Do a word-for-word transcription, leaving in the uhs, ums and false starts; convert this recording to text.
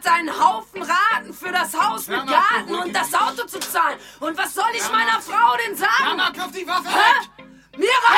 hat einen Haufen Raten für das Haus mit Garten und das Auto zu zahlen. Und was soll ich meiner Frau denn sagen? Jana, wirf die Waffe Hä? weg! Mira!